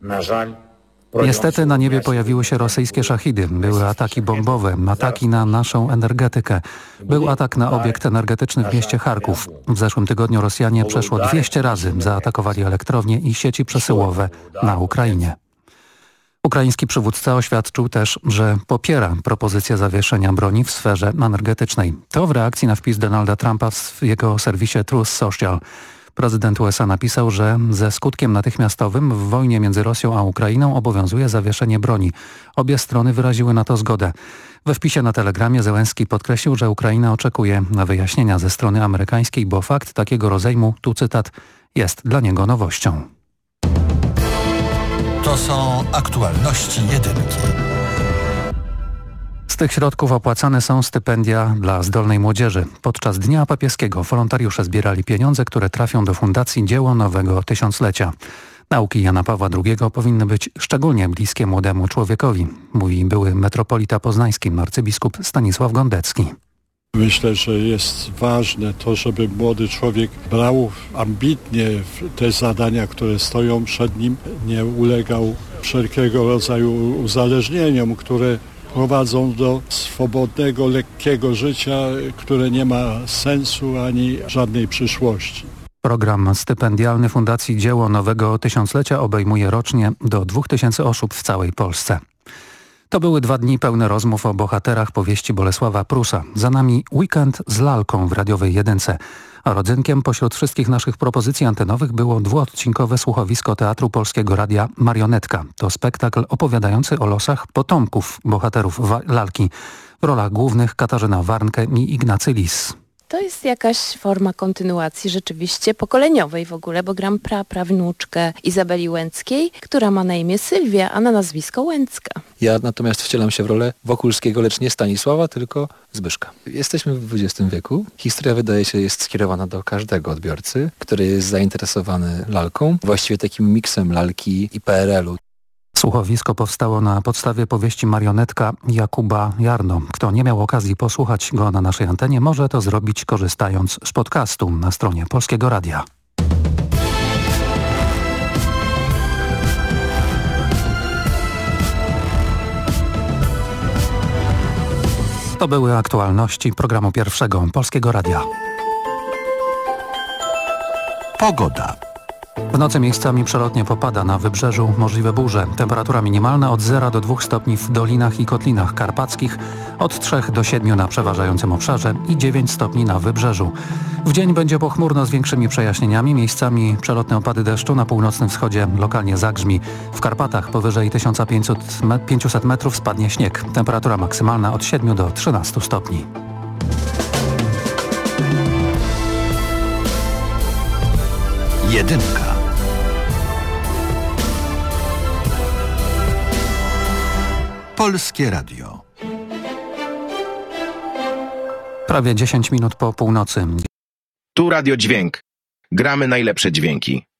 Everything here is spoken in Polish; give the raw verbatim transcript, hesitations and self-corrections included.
Niestety na niebie pojawiły się rosyjskie szahidy. Były ataki bombowe, ataki na naszą energetykę. Był atak na obiekt energetyczny w mieście Charków. W zeszłym tygodniu Rosjanie przeszło dwieście razy zaatakowali elektrownie i sieci przesyłowe na Ukrainie. Ukraiński przywódca oświadczył też, że popiera propozycję zawieszenia broni w sferze energetycznej. To w reakcji na wpis Donalda Trumpa w jego serwisie Truth Social. Prezydent U S A napisał, że ze skutkiem natychmiastowym w wojnie między Rosją a Ukrainą obowiązuje zawieszenie broni. Obie strony wyraziły na to zgodę. We wpisie na Telegramie Zełenski podkreślił, że Ukraina oczekuje na wyjaśnienia ze strony amerykańskiej, bo fakt takiego rozejmu, tu cytat, jest dla niego nowością. To są aktualności jedynki. Z tych środków opłacane są stypendia dla zdolnej młodzieży. Podczas Dnia Papieskiego wolontariusze zbierali pieniądze, które trafią do Fundacji Dzieło Nowego Tysiąclecia. Nauki Jana Pawła drugiego powinny być szczególnie bliskie młodemu człowiekowi, mówi były metropolita poznański arcybiskup Stanisław Gondecki. Myślę, że jest ważne to, żeby młody człowiek brał ambitnie te zadania, które stoją przed nim, nie ulegał wszelkiego rodzaju uzależnieniom, które prowadzą do swobodnego, lekkiego życia, które nie ma sensu ani żadnej przyszłości. Program stypendialny Fundacji Dzieło Nowego Tysiąclecia obejmuje rocznie do dwóch tysięcy osób w całej Polsce. To były dwa dni pełne rozmów o bohaterach powieści Bolesława Prusa. Za nami weekend z lalką w radiowej jedynce. A rodzynkiem pośród wszystkich naszych propozycji antenowych było dwuodcinkowe słuchowisko Teatru Polskiego Radia Marionetka. To spektakl opowiadający o losach potomków bohaterów lalki. W rolach głównych Katarzyna Warnke i Ignacy Lis. To jest jakaś forma kontynuacji rzeczywiście pokoleniowej w ogóle, bo gram praprawnuczkę Izabeli Łęckiej, która ma na imię Sylwia, a na nazwisko Łęcka. Ja natomiast wcielam się w rolę Wokulskiego, lecz nie Stanisława, tylko Zbyszka. Jesteśmy w dwudziestym wieku. Historia, wydaje się, jest skierowana do każdego odbiorcy, który jest zainteresowany lalką, właściwie takim miksem lalki i P R L u. Słuchowisko powstało na podstawie powieści Marionetka Jakuba Jarno. Kto nie miał okazji posłuchać go na naszej antenie, może to zrobić korzystając z podcastu na stronie Polskiego Radia. To były aktualności programu pierwszego Polskiego Radia. Pogoda. W nocy miejscami przelotnie popada, na wybrzeżu możliwe burze. Temperatura minimalna od zera do dwóch stopni w dolinach i kotlinach karpackich, od trzech do siedmiu na przeważającym obszarze i dziewięć stopni na wybrzeżu. W dzień będzie pochmurno z większymi przejaśnieniami, miejscami przelotne opady deszczu, na północnym wschodzie lokalnie zagrzmi. W Karpatach powyżej tysiąc pięćset metrów spadnie śnieg. Temperatura maksymalna od siedmiu do trzynastu stopni. Jedynka. Polskie Radio. Prawie dziesięć minut po północy. Tu Radio Dźwięk. Gramy najlepsze dźwięki.